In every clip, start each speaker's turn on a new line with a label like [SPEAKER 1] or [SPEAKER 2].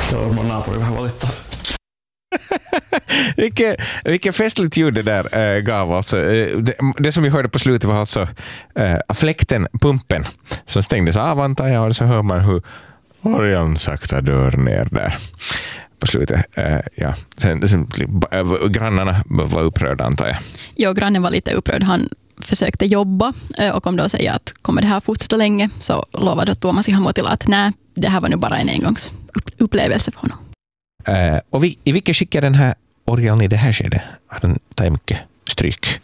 [SPEAKER 1] Det var varmaan naapuri vähän valittaa.
[SPEAKER 2] Vilket festligt ljud det där gav alltså. Det som vi hörde på slutet var alltså fläkten, pumpen som stängdes av, antar jag, och så hör man hur Orion sakta dör ner där på slutet. Ja. Sen grannarna var upprörda, antar jag.
[SPEAKER 3] Ja, grannen var lite upprörd. Han försökte jobba och kom då att säga att kommer det här fortsätta länge, så lovade Tuomas Ihamuotila att nej, det här var nu bara en engångsupplevelse för honom.
[SPEAKER 2] Och i vilket skick är den här orgeln i det här skedet? Har den tagit mycket stryk?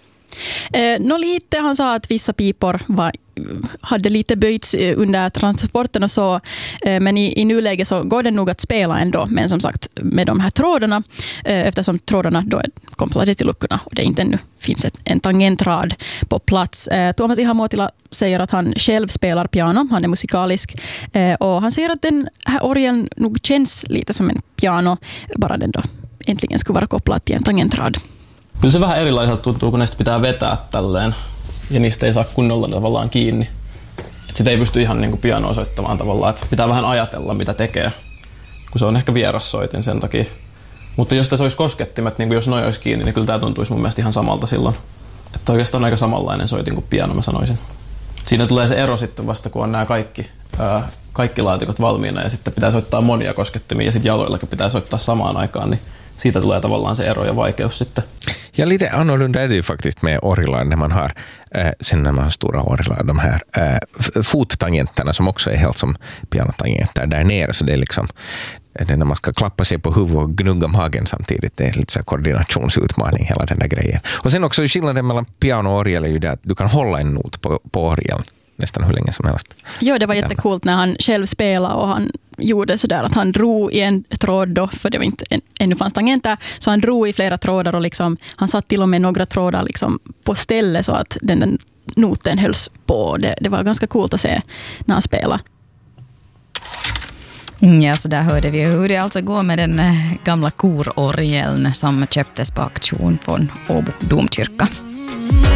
[SPEAKER 3] Lite, han sa att vissa pipor hade lite böjts under transporten och så, men i nuläget så går det nog att spela ändå, men som sagt med de här trådarna, eftersom trådarna då är kopplade till luckorna och det inte ännu finns en tangentrad på plats. Tuomas Ihamuotila säger att han själv spelar piano, han är musikalisk, och han säger att den här orgeln nog känns lite som en piano, bara den då äntligen skulle vara kopplad till en tangentrad.
[SPEAKER 1] Kyllä se vähän erilaiselta tuntuu, kun näistä pitää vetää tälleen ja niistä ei saa kunnolla tavallaan kiinni. Et sitä ei pysty ihan niin kuin pianoa soittamaan tavallaan, että pitää vähän ajatella mitä tekee, kun se on ehkä vieras soitin sen takia. Mutta jos tässä olisi koskettimet, niin jos noi olisi kiinni, niin kyllä tämä tuntuisi mun mielestä ihan samalta silloin. Että oikeastaan aika samanlainen soitin kuin piano, mä sanoisin. Siinä tulee se ero sitten vasta, kun on nämä kaikki laatikot valmiina ja sitten pitää soittaa monia koskettimia ja sitten jaloillakin pitää soittaa samaan aikaan, niin siitä tulee tavallaan se ero ja vaikeus sitten.
[SPEAKER 2] Ja lite annorlunda är det ju faktiskt med orglar när man har, sen när man har stora orglar, de här fottangenterna som också är helt som pianotangenter där nere, så det är liksom det när man ska klappa sig på huvudet och gnugga magen samtidigt, det är lite så här koordinationsutmaning hela den där grejen. Och sen också skillnaden mellan piano och orgel är ju det att du kan hålla en not på orgeln nästan hur länge som helst.
[SPEAKER 3] Ja, det var jättekult när han själv spelade och han gjorde så där att han drog i en tråd då, för det var inte ännu fanns tangenter, så han drog i flera trådar och liksom, han satt till och med några trådar liksom på ställe så att den noten hölls på. Det var ganska coolt att se när han spelade.
[SPEAKER 4] Ja, så där hörde vi hur det alltså går med den gamla kororgeln som köptes på auktion från Åbo domkyrka.